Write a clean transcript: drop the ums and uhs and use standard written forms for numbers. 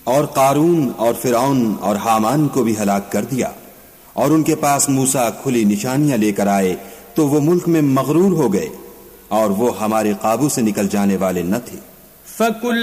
और कारून और फिरौन और हामान को भी हलाक कर दिया। और उनके पास मूसा खुली निशानियां लेकर आए तो वो मुल्क में मगरूर हो गए और वो हमारे काबू से निकल जाने वाले न थे।